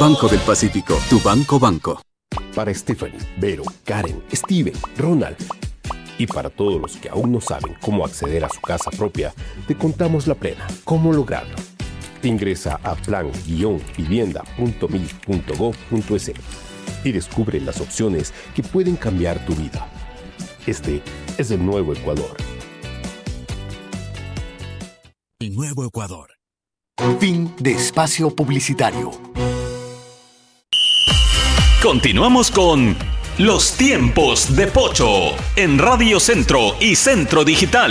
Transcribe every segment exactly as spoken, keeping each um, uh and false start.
Banco del Pacífico, tu banco banco. Para Stephanie, Vero, Karen, Steven, Ronald y para todos los que aún no saben cómo acceder a su casa propia, te contamos la plena, cómo lograrlo. Ingresa a plan vivienda punto mil punto gov punto es y descubre las opciones que pueden cambiar tu vida. Este es el nuevo Ecuador. El nuevo Ecuador. Fin de espacio publicitario. Continuamos con Los Tiempos de Pocho en Radio Centro y Centro Digital.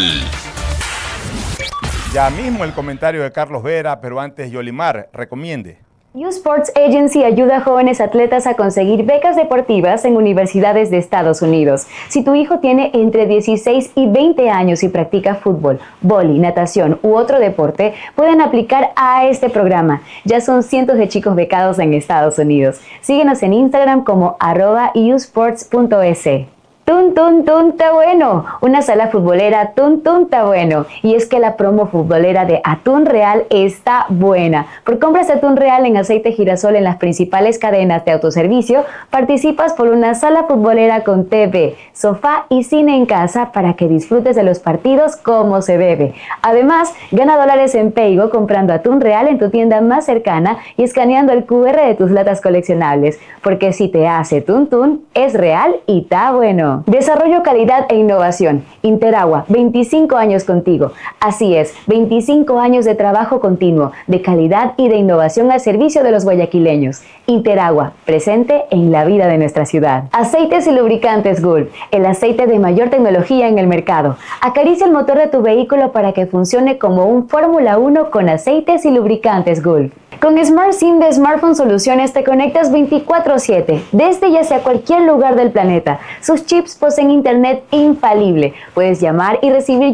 Ya mismo el comentario de Carlos Vera, pero antes Yolimar, recomiende. U Sports Agency ayuda a jóvenes atletas a conseguir becas deportivas en universidades de Estados Unidos. Si tu hijo tiene entre dieciséis y veinte años y practica fútbol, vóley, natación u otro deporte, pueden aplicar a este programa. Ya son cientos de chicos becados en Estados Unidos. Síguenos en Instagram como arroba usports punto es. Tun, tun, tun, ta bueno. Una sala futbolera, tun, tun, ta bueno. Y es que la promo futbolera de Atún Real está buena. Por compras de Atún Real en aceite girasol en las principales cadenas de autoservicio, participas por una sala futbolera con T V, sofá y cine en casa para que disfrutes de los partidos como se debe. Además, gana dólares en Paygo comprando Atún Real en tu tienda más cercana y escaneando el cu erre de tus latas coleccionables. Porque si te hace tun, tun, es real y ta bueno. Desarrollo, calidad e innovación. Interagua, veinticinco años contigo. Así es, veinticinco años de trabajo continuo, de calidad y de innovación al servicio de los guayaquileños. Interagua, presente en la vida de nuestra ciudad. Aceites y lubricantes Gulf, el aceite de mayor tecnología en el mercado. Acaricia el motor de tu vehículo para que funcione como un Fórmula uno con aceites y lubricantes Gulf. Con Smart SIM de Smartphone Soluciones te conectas veinticuatro siete, desde y hacia cualquier lugar del planeta. Sus chips poseen internet infalible. Puedes llamar y recibir